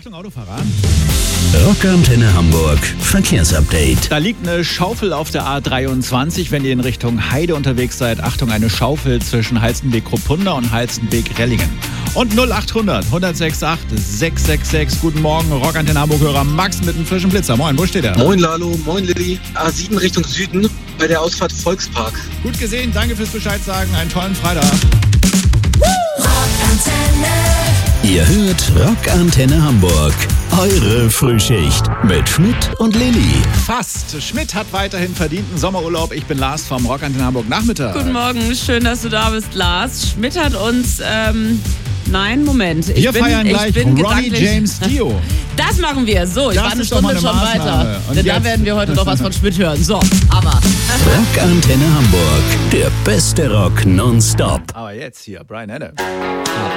Achtung, Autofahrer. Rockantenne Hamburg Verkehrsupdate. Da liegt eine Schaufel auf der A23, wenn ihr in Richtung Heide unterwegs seid. Achtung, eine Schaufel zwischen Halstenbek-Kruppunda und Halstenbek-Rellingen. Und 0800 106 666. Guten Morgen, Rockantenne Hamburg-Hörer Max mit einem frischen Blitzer. Moin, wo steht er? Moin Lalo, moin Lilly. A7 Richtung Süden bei der Ausfahrt Volkspark. Gut gesehen, danke fürs Bescheid sagen. Einen tollen Freitag. Ihr hört Rockantenne Hamburg. Eure Frühschicht mit Schmidt und Lilly. Fast. Schmidt hat weiterhin verdienten Sommerurlaub. Ich bin Lars vom Rockantenne Hamburg Nachmittag. Guten Morgen, schön, dass du da bist, Lars. Schmidt hat uns, nein, Moment. Wir feiern gleich Ronnie James Dio. Das machen wir. So, ich Das war eine ist doch mal Stunde eine schon Maßnahme. weiter. Und Denn da jetzt? werden wir heute noch was von Schmidt hören. So, aber. Rockantenne Hamburg. Der beste Rock nonstop. Aber jetzt hier, Brian Adams.